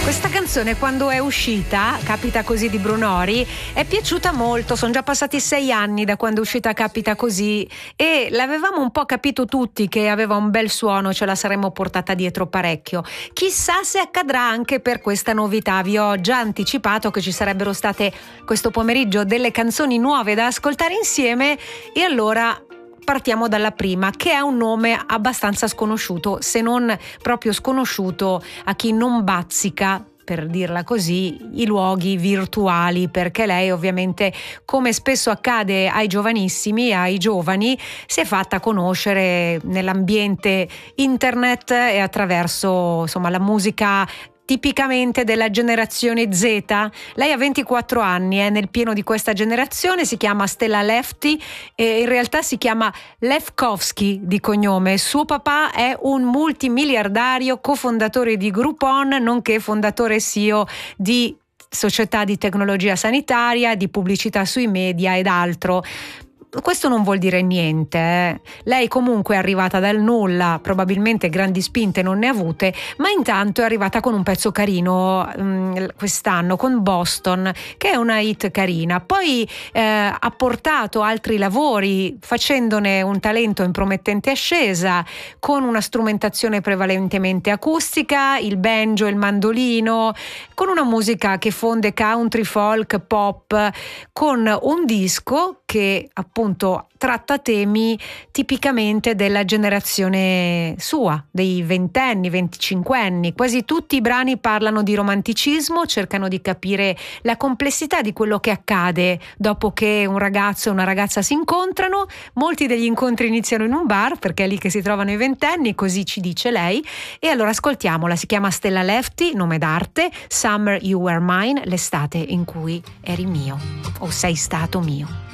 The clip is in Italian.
Questa canzone quando è uscita, Capita Così di Brunori, è piaciuta molto. Sono già passati 6 anni da quando è uscita Capita Così e l'avevamo un po' capito tutti che aveva un bel suono, ce la saremmo portata dietro parecchio. Chissà se accadrà anche per questa novità. Vi ho già anticipato che ci sarebbero state questo pomeriggio delle canzoni nuove da ascoltare insieme e allora partiamo dalla prima, che è un nome abbastanza sconosciuto, se non proprio sconosciuto a chi non bazzica, per dirla così, i luoghi virtuali, perché lei ovviamente, come spesso accade ai giovanissimi, ai giovani, si è fatta conoscere nell'ambiente internet e attraverso, insomma, la musica tipicamente della generazione Z. Lei ha 24 anni, è nel pieno di questa generazione, si chiama Stella Lefty e in realtà si chiama Lefkowski di cognome. Suo papà è un multimiliardario, cofondatore di Groupon, nonché fondatore CEO di società di tecnologia sanitaria, di pubblicità sui media ed altro. Questo non vuol dire niente. Lei comunque è arrivata dal nulla, probabilmente grandi spinte non ne ha avute, ma intanto è arrivata con un pezzo carino quest'anno con Boston, che è una hit carina. Poi ha portato altri lavori facendone un talento in promettente ascesa, con una strumentazione prevalentemente acustica, il banjo, il mandolino, con una musica che fonde country, folk, pop, con un disco che appunto tratta temi tipicamente della generazione sua, dei 20enni, 25enni. Quasi tutti i brani parlano di romanticismo, cercano di capire la complessità di quello che accade dopo che un ragazzo e una ragazza si incontrano. Molti degli incontri iniziano in un bar, perché è lì che si trovano i 20enni, così ci dice lei. E allora ascoltiamola, si chiama Stella Lefty, nome d'arte, Summer You Were Mine, l'estate in cui eri mio o sei stato mio.